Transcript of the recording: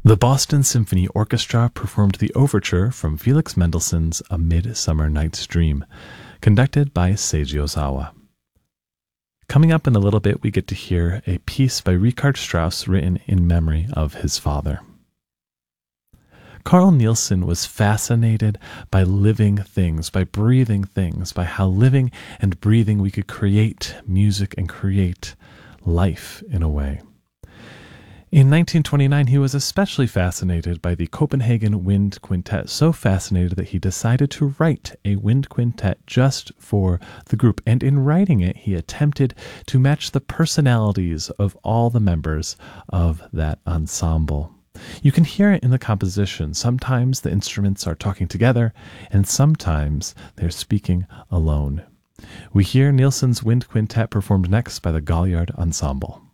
The Boston Symphony Orchestra performed the overture from Felix Mendelssohn's A Midsummer Night's Dream, conducted by Seiji Ozawa. Coming up in a little bit, we get to hear a piece by Richard Strauss written in memory of his father. Carl Nielsen was fascinated by living things, by breathing things, by how living and breathing we could create music and create life in a way. In 1929, he was especially fascinated by the Copenhagen Wind Quintet, so fascinated that he decided to write a wind quintet just for the group. And in writing it, he attempted to match the personalities of all the members of that ensemble. You can hear it in the composition. Sometimes the instruments are talking together, and sometimes they're speaking alone. We hear Nielsen's Wind Quintet performed next by the Galliard Ensemble.